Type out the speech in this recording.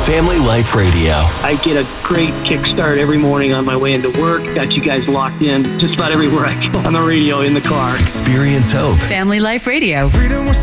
Family Life Radio. I get a great kickstart every morning on my way into work. Got you guys locked in just about everywhere I go on the radio, in the car. Experience hope. Family Life Radio. Freedom was